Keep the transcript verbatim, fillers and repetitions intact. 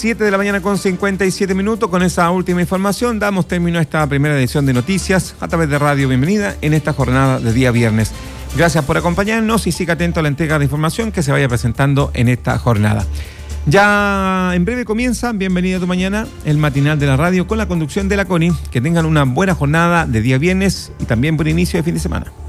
siete de la mañana con cincuenta y siete minutos. Con esa última información damos término a esta primera edición de noticias a través de Radio Bienvenida en esta jornada de día viernes. Gracias por acompañarnos y siga atento a la entrega de información que se vaya presentando en esta jornada. Ya en breve comienza Bienvenida a tu Mañana, el matinal de la radio con la conducción de la Connie. Que tengan una buena jornada de día viernes y también buen inicio de fin de semana.